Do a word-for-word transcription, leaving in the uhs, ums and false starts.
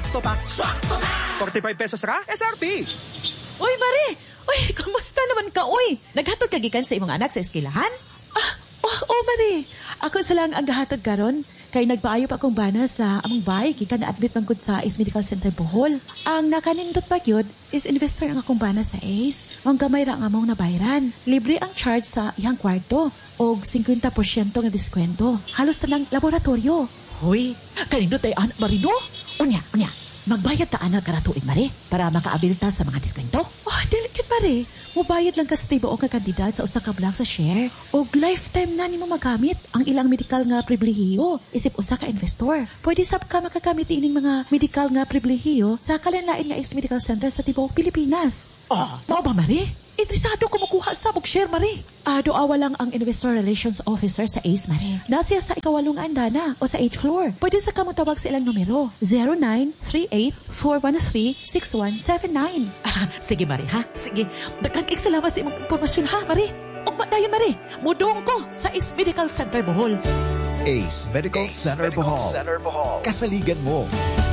swakto pa. Swakto na! forty-five pesos ra, S R P. Uy, Mari! Uy, kumusta naman ka, uy? Naghatod ka gikan sa imong anak sa eskwelahan? Ah, oh, oh, Mari. Ako sa lang ang gahatod karon. Kay nagpaayo pa akong bana sa among bahay, kika na-admit man gud sa Ace Medical Center Bohol. Ang nakanindot pa gyud is investor ang akong bana sa Ace. Ang gamay ra ang among nabayran. Libre ang charge sa iyang kwarto og fifty percent nga diskwento. Halos tanang laboratorio. Hoy, kanindot ay anak Marino? Unya, unya. Magbayad ta anak karatuig, Mari, para makaabil ta sa mga diskwento. Oh, delicate, Mari. Mubayad lang ka sa tibuok nga kandidat sa usa ka blank sa share. O lifetime na nimo magamit ang ilang medical nga pribilehiyo isip usa ka investor. Pwede sab ka makagamit ining mga medical nga pribilehiyo sa kalanlain nga Ace Medical Center sa tibuok Pilipinas. Oh, mao ba, Mari? Interesado ko makuha sa bug share, Mari. Ah, doawa lang ang Investor Relations Officer sa Ace, Mari. Nasiya sa ikawalong andana o sa eighth floor. Pwede sa kamutawag sa ilang numero. zero nine three eight four one three six one seven nine. Ah, sige, Mari, ha? Sige. Daghang kay salamat sa imong impormasyon, ha, Mari? Ugma dayon, Mari. Mudong ko sa Ace Medical Center Bohol. Ace Medical Center Bohol. Kasaligan mo.